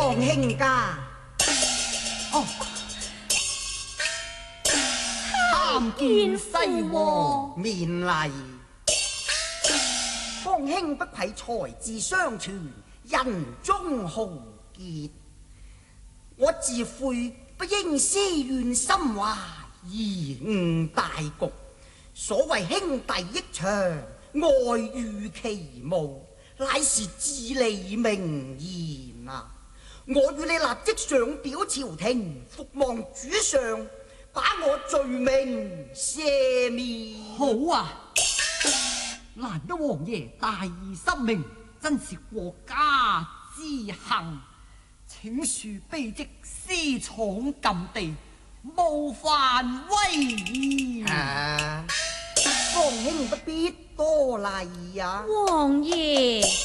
方卿家。 哦，參見西王免禮。方卿不愧才智雙全，人中豪傑。我自悔不應私怨心懷，貽誤大局。所謂兄弟益長，愛與其無，乃是至理名言啊！我與你立即上表朝廷，伏望主上把我罪名赦免。 好啊！難得王爺大義深明，真是國家之幸。請恕卑職私闖禁地，冒犯威嚴。 方兄不必多禮啊！ 王爺。